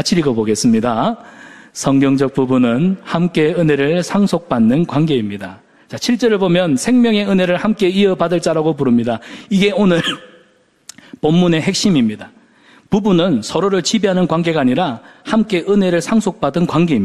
같이 읽어보겠습니다. 성경적 부부는 함께 은혜를 상속받는 관계입니다. 자, 7절을 보면 생명의 은혜를 함께 이어받을 자라고 부릅니다. 이게 오늘 본문의 핵심입니다. 부부는 서로를 지배하는 관계가 아니라 함께 은혜를 상속받은 관계입니다.